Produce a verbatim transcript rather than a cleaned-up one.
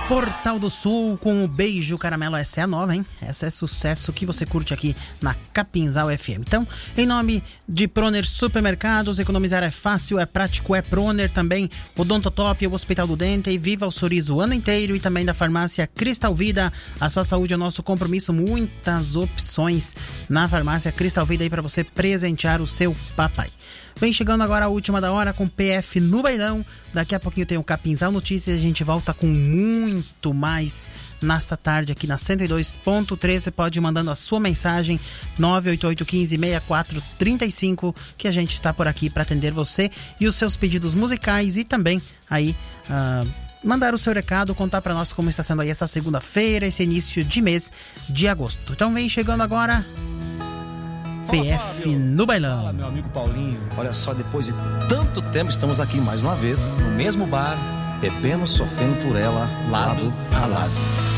Portal do Sul com o Beijo Caramelo. Essa é a nova, hein? Essa é sucesso que você curte aqui na Capinzal F M. Então, em nome de Proner Supermercados, economizar é fácil, é prático, é Proner. Também Odontotop, o Hospital do Dente, e Viva o Sorriso o ano inteiro. E também da farmácia Cristal Vida. A sua saúde é o nosso compromisso. Muitas opções na farmácia Cristal Vida aí para você presentear o seu papai. Vem chegando agora a última da hora com P F no Bailão. Daqui a pouquinho tem o Capinzal Notícias. A gente volta com muito mais nesta tarde aqui na cento e dois ponto três. Você pode ir mandando a sua mensagem nove oito oito um cinco seis quatro três cinco, que a gente está por aqui para atender você e os seus pedidos musicais e também aí uh, mandar o seu recado, contar para nós como está sendo aí essa segunda-feira, esse início de mês de agosto. Então vem chegando agora P F fala, no Bailão. Fala, meu amigo Paulinho. Olha só, depois de tanto tempo estamos aqui mais uma vez, No mesmo bar, bebendo, sofrendo por ela, lado lado a lado.